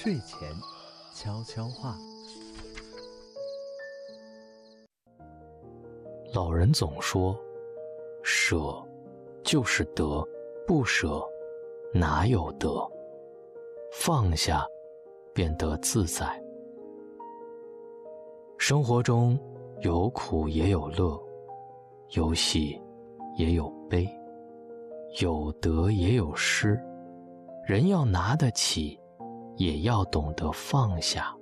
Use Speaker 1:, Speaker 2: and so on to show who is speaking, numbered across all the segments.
Speaker 1: 睡前悄悄话。
Speaker 2: 老人总说，舍就是得，不舍哪有得？放下便得自在。生活中有苦也有乐，有喜也有悲，有得也有失。人要拿得起，也要懂得放下。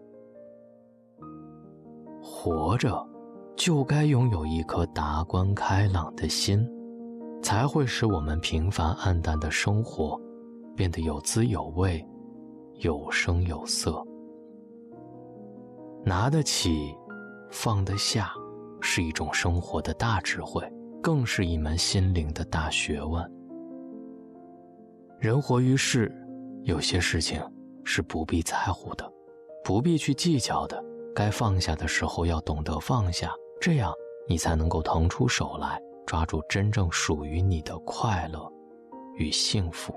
Speaker 2: 活着就该拥有一颗达观开朗的心，才会使我们平凡暗淡的生活变得有滋有味，有声有色。拿得起，放得下，是一种生活的大智慧，更是一门心灵的大学问。人活于世，有些事情是不必在乎的，不必去计较的，该放下的时候要懂得放下，这样你才能够腾出手来，抓住真正属于你的快乐与幸福。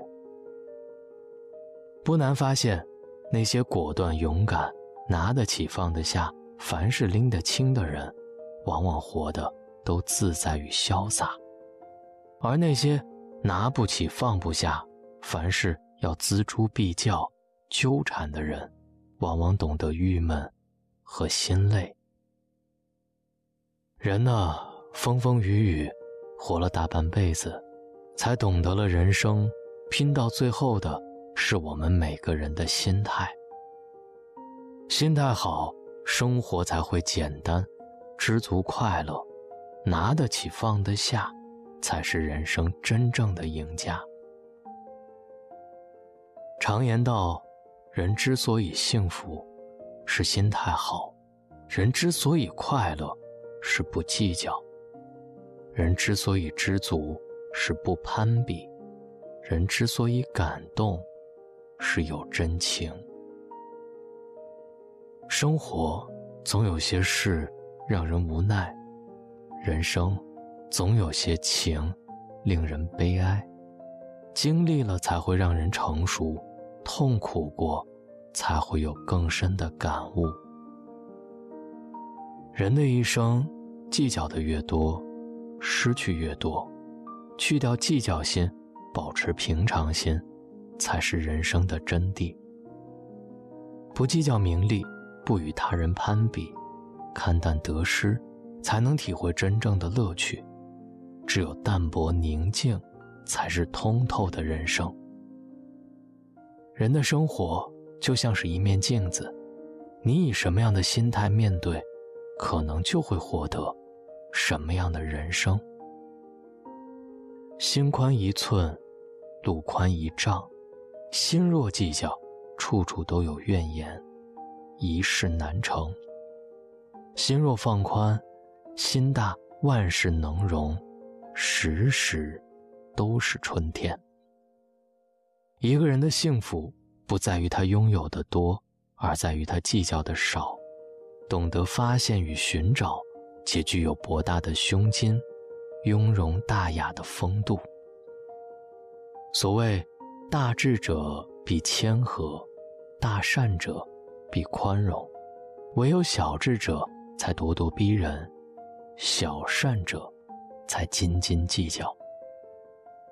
Speaker 2: 不难发现，那些果断勇敢、拿得起放得下，凡事拎得清的人，往往活得都自在与潇洒。而那些拿不起放不下，凡事要锱铢必较、纠缠的人，往往懂得郁闷和心累。人呢，风风雨雨活了大半辈子，才懂得了人生拼到最后的是我们每个人的心态。心态好，生活才会简单，知足快乐，拿得起放得下，才是人生真正的赢家。常言道，人之所以幸福，是心态好；人之所以快乐，是不计较；人之所以知足，是不攀比；人之所以感动，是有真情。生活总有些事让人无奈，人生总有些情令人悲哀。经历了才会让人成熟，痛苦过才会有更深的感悟。人的一生，计较的越多，失去越多。去掉计较心，保持平常心，才是人生的真谛。不计较名利，不与他人攀比，看淡得失，才能体会真正的乐趣。只有淡泊宁静，才是通透的人生。人的生活就像是一面镜子，你以什么样的心态面对，可能就会获得什么样的人生。心宽一寸，路宽一丈。心若计较，处处都有怨言，一事难成。心若放宽，心大，万事能容，时时都是春天。一个人的幸福不在于他拥有的多，而在于他计较的少。懂得发现与寻找，且具有博大的胸襟，雍容大雅的风度。所谓大智者必谦和，大善者必宽容，唯有小智者才咄咄逼人，小善者才斤斤计较。